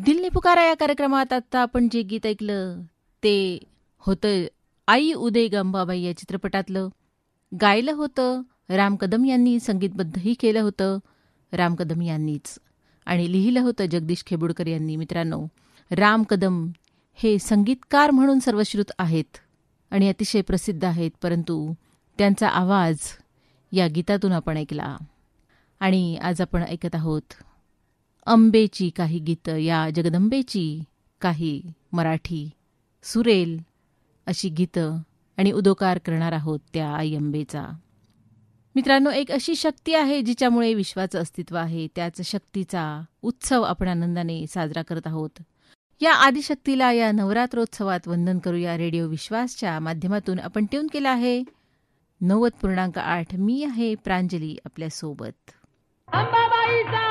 दिल ने पुकारा या कार्यक्रमात आता आपण जे गीत ऐकलं ते होतं आई उदय गंबाबाई या चित्रपटातलं. गायलं होतं राम कदम यांनी, संगीतबद्धही केलं होतं राम कदम यांनीच आणि लिहिलं होतं जगदीश खेबुडकर यांनी. मित्रांनो, राम कदम हे संगीतकार म्हणून सर्वश्रुत आहेत आणि अतिशय प्रसिद्ध आहेत, परंतु त्यांचा आवाज या गीतातून आपण ऐकला. आणि आज आपण ऐकत आहोत अंबेची काही गीतं, या जगदंबेची काही मराठी सुरेल अशी गीतं, आणि उदोकार करणार आहोत त्या आई अंबेचा. मित्रांनो, एक अशी शक्ती आहे जिच्यामुळे विश्वाचं अस्तित्व आहे. त्याच शक्तीचा उत्सव आपण आनंदाने साजरा करत आहोत. या आदिशक्तीला या नवरात्रोत्सवात वंदन करूया. रेडिओ विश्वासच्या माध्यमातून आपण ट्यून केलं आहे 90.8. मी आहे प्रांजली आपल्यासोबत. अंबाबाईचा